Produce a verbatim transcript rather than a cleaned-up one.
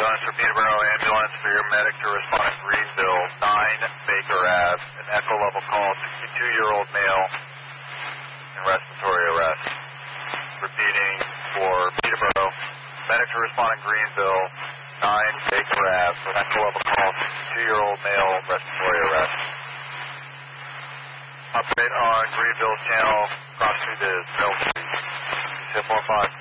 ambulance for Peterborough ambulance for your medic to respond in Greenville, nine Baker Ave, an echo level call, sixty-two-year-old male in respiratory arrest. Repeating for Peterborough, medic to respond in Greenville, nine Baker Ave, an echo level call, sixty-two-year-old male, respiratory arrest. Operate on Greenville Channel, proximity to Mill Street. zero four five.